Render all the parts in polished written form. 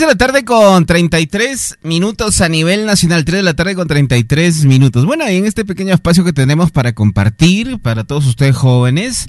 de la tarde con 33 minutos a nivel nacional. 3 de la tarde con 33 minutos. Bueno, y en este pequeño espacio que tenemos para compartir, para todos ustedes jóvenes,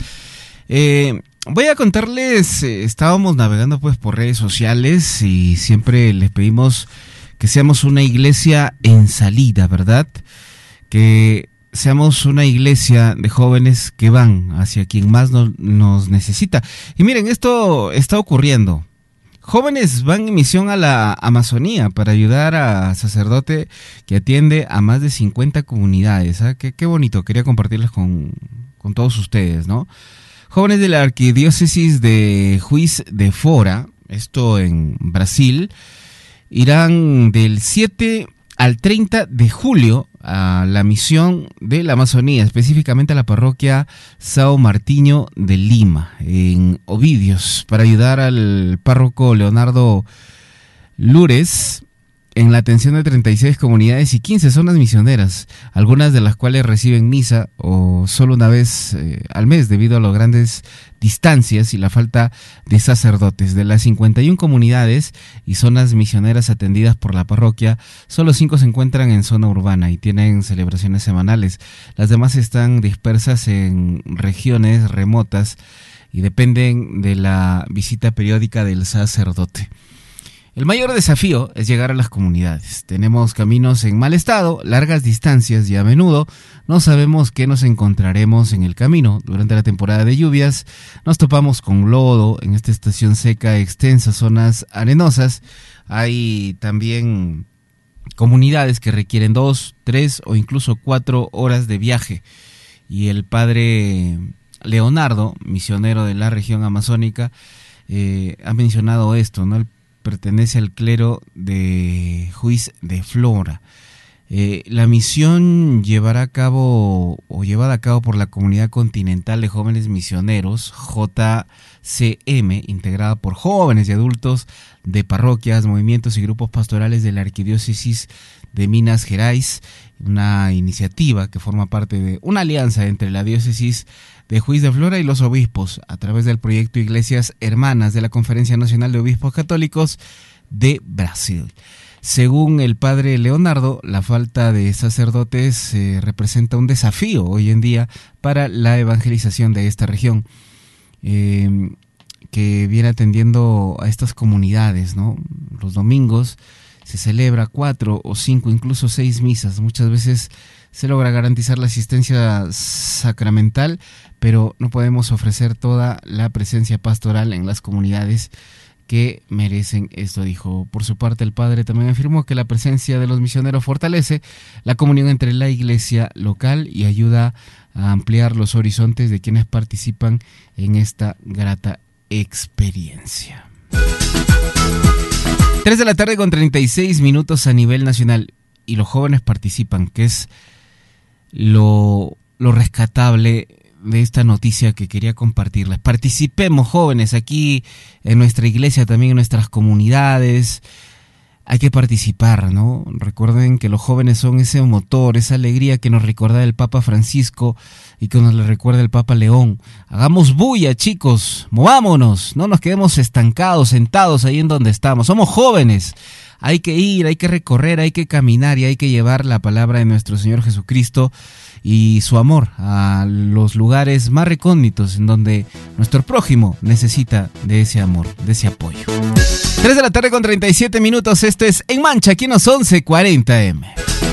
voy a contarles, estábamos navegando pues por redes sociales y siempre les pedimos que seamos una iglesia en salida, ¿verdad? Que seamos una iglesia de jóvenes que van hacia quien más nos necesita. Y miren, esto está ocurriendo. Jóvenes van en misión a la Amazonía para ayudar a sacerdote que atiende a más de 50 comunidades. ¿Ah? Qué bonito, quería compartirles con todos ustedes, ¿no? Jóvenes de la arquidiócesis de Juiz de Fora, esto en Brasil, irán del 7 al 30 de julio a la misión de la Amazonía, específicamente a la parroquia São Martinho de Lima, en Ovidios, para ayudar al párroco Leonardo Lures en la atención de 36 comunidades y 15 zonas misioneras, algunas de las cuales reciben misa o solo una vez al mes debido a las grandes distancias y la falta de sacerdotes. De las 51 comunidades y zonas misioneras atendidas por la parroquia, solo 5 se encuentran en zona urbana y tienen celebraciones semanales. Las demás están dispersas en regiones remotas y dependen de la visita periódica del sacerdote. El mayor desafío es llegar a las comunidades. Tenemos caminos en mal estado, largas distancias y a menudo no sabemos qué nos encontraremos en el camino. Durante la temporada de lluvias nos topamos con lodo en esta estación seca, extensas zonas arenosas. Hay también comunidades que requieren 2, 3 o incluso 4 horas de viaje. Y el padre Leonardo, misionero de la región amazónica, ha mencionado esto, ¿no? Pertenece al clero de Juiz de Fora. La misión llevada a cabo por la Comunidad Continental de Jóvenes Misioneros, JCM, integrada por jóvenes y adultos de parroquias, movimientos y grupos pastorales de la Arquidiócesis de Minas Gerais, una iniciativa que forma parte de una alianza entre la diócesis de Juiz de Fora y los obispos a través del proyecto Iglesias Hermanas de la Conferencia Nacional de Obispos Católicos de Brasil. Según el padre Leonardo, la falta de sacerdotes representa un desafío hoy en día para la evangelización de esta región, que viene atendiendo a estas comunidades, ¿no? Los domingos se celebra 4 o 5, incluso 6 misas. Muchas veces se logra garantizar la asistencia sacramental, pero no podemos ofrecer toda la presencia pastoral en las comunidades que merecen esto, dijo. Por su parte, el padre también afirmó que la presencia de los misioneros fortalece la comunión entre la iglesia local y ayuda a ampliar los horizontes de quienes participan en esta grata experiencia. 3 de la tarde con 36 minutos a nivel nacional y los jóvenes participan, que es lo rescatable de esta noticia que quería compartirles. Participemos, jóvenes, aquí en nuestra iglesia, también en nuestras comunidades. Hay que participar, ¿no? Recuerden que los jóvenes son ese motor, esa alegría que nos recuerda el Papa Francisco y que nos le recuerda el Papa León. Hagamos bulla, chicos, movámonos, no nos quedemos estancados, sentados ahí en donde estamos. Somos jóvenes, hay que ir, hay que recorrer, hay que caminar y hay que llevar la palabra de nuestro Señor Jesucristo y su amor a los lugares más recónditos en donde nuestro prójimo necesita de ese amor, de ese apoyo. 3 de la tarde con 37 minutos, esto es En Mancha, aquí en los 1140M.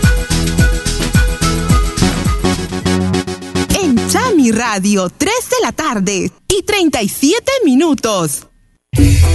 En Chami Radio, 3 de la tarde y 37 minutos.